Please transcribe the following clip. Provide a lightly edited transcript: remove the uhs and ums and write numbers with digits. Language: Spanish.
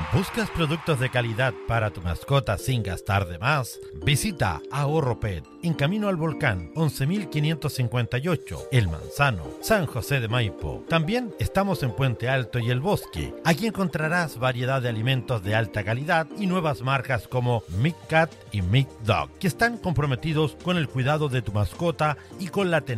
¿Buscas productos de calidad para tu mascota sin gastar de más? Visita Ahorro Pet en Camino al Volcán 11.558, El Manzano, San José de Maipo. También estamos en Puente Alto y El Bosque. Aquí encontrarás variedad de alimentos de alta calidad y nuevas marcas como Mick Cat y Mick Dog, que están comprometidos con el cuidado de tu mascota y con la